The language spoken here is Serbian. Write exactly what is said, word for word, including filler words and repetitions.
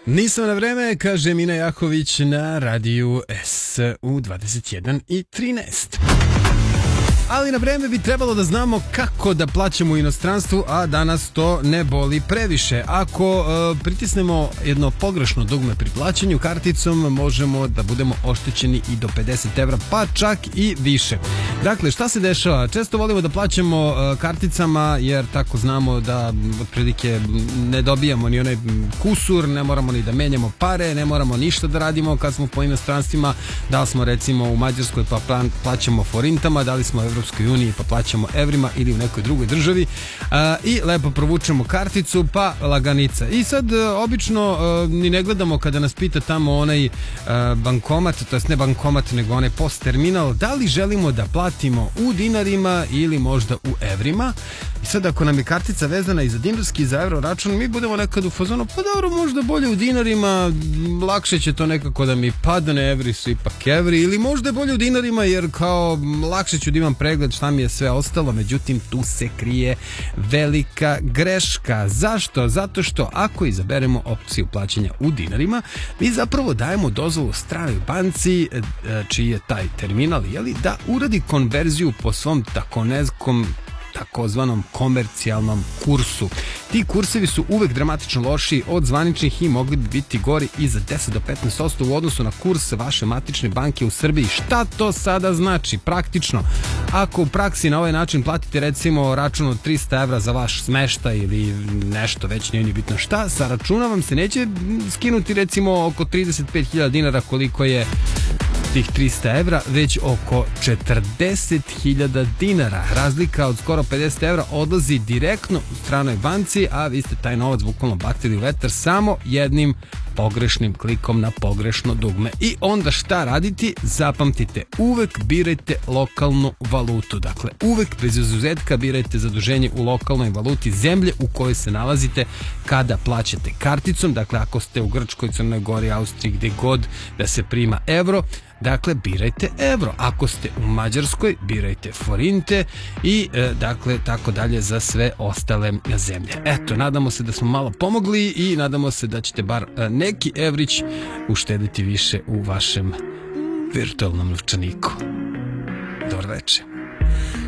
Nisam na vreme, kaže Mina Jahović na radiju S u dvadeset jedan i trinaest. Ali na vreme bi trebalo da znamo kako da plaćamo u inostranstvu, a danas to ne boli previše. Ako e, pritisnemo jedno pogrešno dugme pri plaćanju karticom, možemo da budemo oštećeni i do pedeset evra, pa čak i više. Dakle, šta se dešava? Često volimo da plaćamo e, karticama, jer tako znamo da otprilike ne dobijamo ni onaj kusur, ne moramo ni da menjamo pare, ne moramo ništa da radimo kad smo po inostranstvima. Da li smo recimo u Mađarskoj pa plaćamo forintama, da li smo u Evropskoj uniji pa plaćamo evrima ili u nekoj drugoj državi, a, i lepo provučemo karticu pa laganica. I sad obično a, ni ne gledamo kada nas pita tamo onaj a, bankomat, to jest ne bankomat nego onaj post terminal, da li želimo da platimo u dinarima ili možda u evrima. I sad ako nam je kartica vezana i za dinarski i za evro račun, mi budemo nekad u fazonu, pa dobro, možda bolje u dinarima, lakše će to nekako da mi padne, evri su ipak evri, ili možda je bolje u dinarima jer kao lakše ću da imam pregled šta mi je sve ostalo. Međutim, tu se krije velika greška. Zašto? Zato što ako izaberemo opciju plaćanja u dinarima, mi zapravo dajemo dozvolu stranoj banci, čiji je taj terminal, jeli, da uradi konverziju po svom takonezkom takozvanom komercijalnom kursu. Ti kursevi su uvek dramatično lošiji od zvaničnih i mogli bi biti gori i za deset do petnaest posto u odnosu na kurs vaše matične banke u Srbiji. Šta to sada znači? Praktično, ako u praksi na ovaj način platite recimo račun od trista evra za vaš smeštaj ili nešto, već nije ni bitno šta, sa računa vam se neće skinuti recimo oko trideset pet hiljada dinara koliko je tih trista evra, već oko četrdeset hiljada dinara. Razlika od skoro pedeset evra odlazi direktno u stranoj banci, a vi ste taj novac bukvalno bacili u vetar samo jednim pogrešnim klikom na pogrešno dugme. I onda šta raditi? Zapamtite, uvek birajte lokalnu valutu. Dakle, uvek bez izuzetka birajte zaduženje u lokalnoj valuti zemlje u kojoj se nalazite kada plaćate karticom. Dakle, ako ste u Grčkoj, Crnoj Gori, Austriji, gde god da se prima evro, dakle, birajte evro. Ako ste u Mađarskoj, birajte forinte i e, dakle, tako dalje za sve ostale zemlje. Eto, nadamo se da smo malo pomogli i nadamo se da ćete bar e, neki evrić uštediti više u vašem virtualnom novčaniku. Dobro večer.